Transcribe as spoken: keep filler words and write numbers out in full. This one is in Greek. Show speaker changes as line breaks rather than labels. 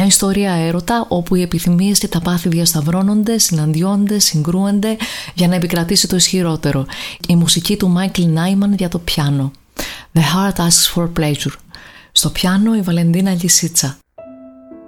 ιστορία έρωτα όπου οι επιθυμίες και τα πάθη διασταυρώνονται, συναντιόνται, συγκρούονται για να επικρατήσει το ισχυρότερο. Η μουσική του Μάικλ Νάιμαν για το πιάνο. The heart asks for pleasure. Στο πιάνο η Βαλεντίνα Λισίτσα.